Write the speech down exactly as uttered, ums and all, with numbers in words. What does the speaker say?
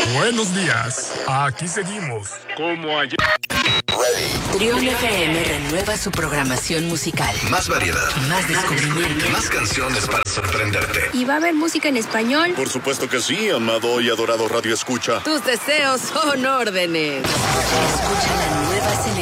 Buenos días, aquí seguimos, como ayer. Trión F M renueva su programación musical. Más variedad. Más descubrimiento. Más canciones para sorprenderte. ¿Y va a haber música en español? Por supuesto que sí, amado y adorado Radio Escucha. Tus deseos son órdenes. Escucha la nueva selección